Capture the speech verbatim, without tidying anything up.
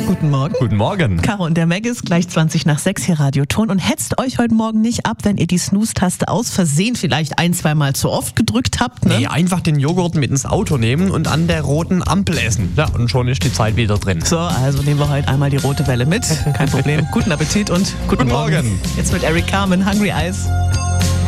Guten Morgen. Guten Morgen. Caro und der Meg ist gleich zwanzig nach sechs hier Radioton und hetzt euch heute Morgen nicht ab, wenn ihr die Snooze-Taste aus Versehen vielleicht ein, zwei Mal zu oft gedrückt habt. Ne? Nee, einfach den Joghurt mit ins Auto nehmen und an der roten Ampel essen. Ja, und schon ist die Zeit wieder drin. So, also nehmen wir heute einmal die rote Welle mit. Kein Problem. Guten Appetit und guten, Guten Morgen. Morgen. Jetzt mit Eric Carmen, Hungry Eyes.